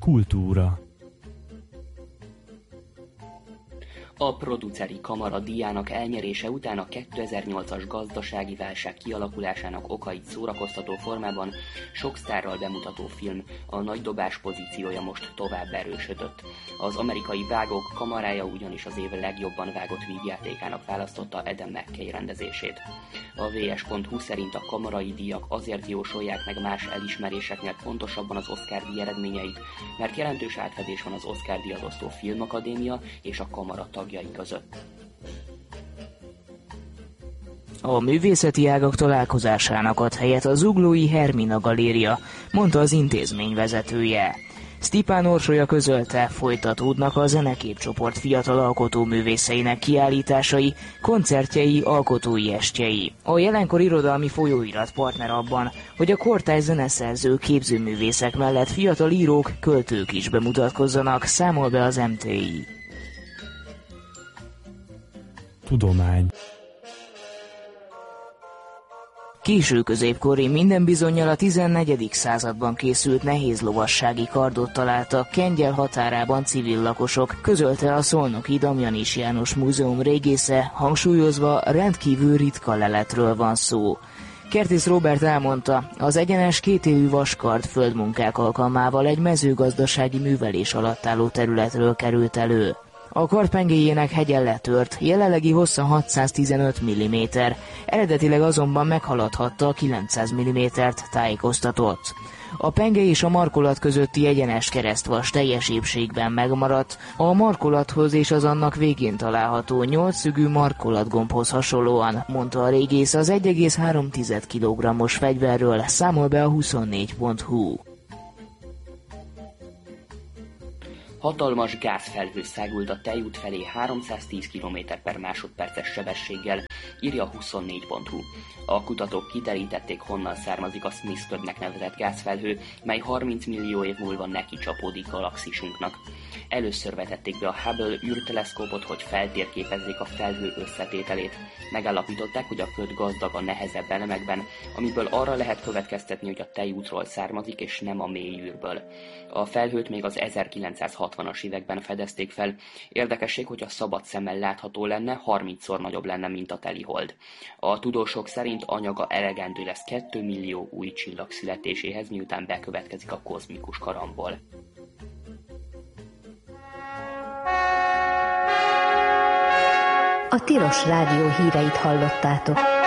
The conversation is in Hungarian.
Kultúra. A produceri kamara díjának elnyerése után a 2008-as gazdasági válság kialakulásának okait szórakoztató formában sok sztárral bemutató film, a nagydobás pozíciója most tovább erősödött. Az amerikai vágók kamarája ugyanis az év legjobban vágott vígjátékának választotta Adam McKay rendezését. A vs.hu szerint a kamarai díjak azért jósolják meg más elismeréseknél pontosabban az Oscar-díj eredményeit, mert jelentős átfedés van az Oscar-díjat osztó filmakadémia és a kamara tagjai között. A művészeti ágak találkozásának ad helyet a zuglói Hermina Galéria, mondta az intézmény vezetője. Stipán Orsolya közölte, folytatódnak a zeneképcsoport fiatal alkotóművészeinek kiállításai, koncertjei, alkotói estjei. A jelenkor irodalmi folyóirat partner abban, hogy a kortárs zeneszerző képzőművészek mellett fiatal írók, költők is bemutatkozzanak, számol be az MTI. Tudomány. Késő középkori, minden bizonnyal a 14. században készült nehéz lovassági kardot találtak Kengyel határában civil lakosok, közölte a szolnoki Damjanich János Múzeum régésze, hangsúlyozva rendkívül ritka leletről van szó. Kertész Róbert elmondta, az egyenes kétélű vaskard földmunkák alkalmával egy mezőgazdasági művelés alatt álló területről került elő. A kard pengéjének hegye letört, jelenlegi hossza 615 mm, eredetileg azonban meghaladhatta a 900 mm-t, tájékoztatott. A penge és a markolat közötti egyenes keresztvas teljes épségben megmaradt, a markolathoz és az annak végén található 8-szögű markolatgombhoz hasonlóan, mondta a régész az 1,3 kg-os fegyverről, számol be a 24.hu. Hatalmas gázfelhő szágult a tejút felé 310 km/másodperces sebességgel, írja 24.hu. A kutatók kiderítették, honnan származik a Smith-ködnek nevezett gázfelhő, mely 30 millió év múlva neki csapódik galaxisunknak. Először vetették be a Hubble űrteleszkópot, hogy feltérképezzék a felhő összetételét. Megállapították, hogy a köd gazdag a nehezebb elemekben, amiből arra lehet következtetni, hogy a tejútról származik, és nem a mély űrből. A felhőt még az 1960-as években fedezték fel. Érdekesség, hogy a szabad szemmel látható lenne, 30-szor nagyobb lenne, mint a telihold. A tudósok szerint anyaga elegendő lesz 2 millió új csillag születéséhez, miután bekövetkezik a kozmikus karambol. A Tilos Rádió híreit hallottátok.